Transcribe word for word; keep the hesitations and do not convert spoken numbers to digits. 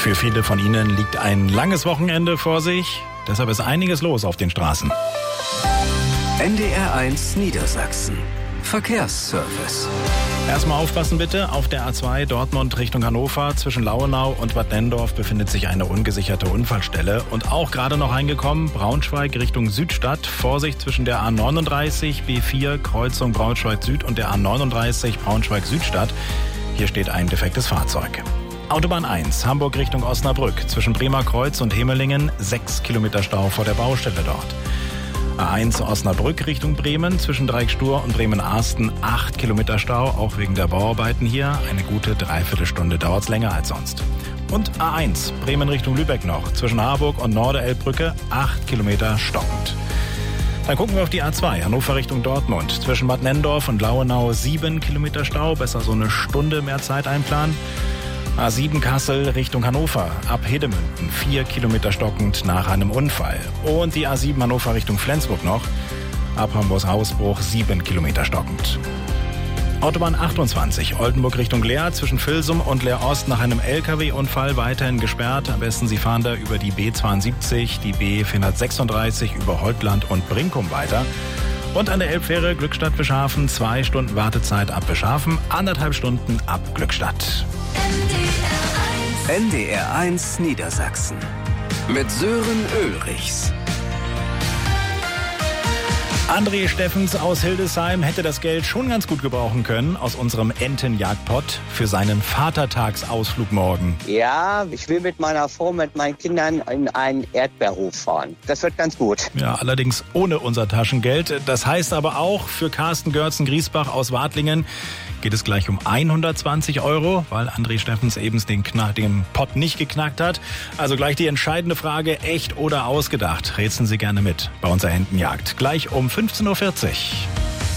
Für viele von Ihnen liegt ein langes Wochenende vor sich. Deshalb ist einiges los auf den Straßen. N D R eins Niedersachsen. Verkehrsservice. Erstmal aufpassen bitte. Auf der A zwei Dortmund Richtung Hannover zwischen Lauenau und Bad Nenndorf befindet sich eine ungesicherte Unfallstelle. Und auch gerade noch reingekommen, Braunschweig Richtung Südstadt. Vorsicht zwischen der A neununddreißig B vier Kreuzung Braunschweig Süd und der A neununddreißig Braunschweig Südstadt. Hier steht ein defektes Fahrzeug. Autobahn eins, Hamburg Richtung Osnabrück. Zwischen Bremer Kreuz und Hemelingen sechs Kilometer Stau vor der Baustelle dort. A eins Osnabrück Richtung Bremen. Zwischen Dreieckstur und Bremen-Arsten acht Kilometer Stau, auch wegen der Bauarbeiten hier. Eine gute Dreiviertelstunde dauert es länger als sonst. Und A eins Bremen Richtung Lübeck noch. Zwischen Harburg und Norderelbbrücke acht Kilometer stockend. Dann gucken wir auf die A zwei, Hannover Richtung Dortmund. Zwischen Bad Nenndorf und Lauenau sieben Kilometer Stau. Besser so eine Stunde mehr Zeit einplanen. A sieben Kassel Richtung Hannover. Ab Hedemünden vier Kilometer stockend nach einem Unfall. Und die A sieben Hannover Richtung Flensburg noch. Ab Hamburgs Hausbruch sieben Kilometer stockend. Autobahn achtundzwanzig, Oldenburg Richtung Leer, zwischen Vilsum und Leer-Ost nach einem L K W-Unfall weiterhin gesperrt. Am besten Sie fahren da über die B zweiundsiebzig, die B vierhundertsechsunddreißig, über Holtland und Brinkum weiter. Und an der Elbfähre Glückstadt-Bischhafen, zwei Stunden Wartezeit ab Bischhafen, anderthalb Stunden ab Glückstadt. N D R eins Niedersachsen mit Sören Ulrichs. André Steffens aus Hildesheim hätte das Geld schon ganz gut gebrauchen können aus unserem Entenjagdpot für seinen Vatertagsausflug morgen. Ja, ich will mit meiner Frau, mit meinen Kindern in einen Erdbeerhof fahren. Das wird ganz gut. Ja, allerdings ohne unser Taschengeld. Das heißt aber auch für Carsten Görzen-Griesbach aus Wadlingen geht es gleich um hundertzwanzig Euro, weil André Steffens eben den, Knack, den Pott nicht geknackt hat. Also gleich die entscheidende Frage, echt oder ausgedacht? Rätseln Sie gerne mit bei unserer Entenjagd. Gleich um fünfzehn Uhr vierzig.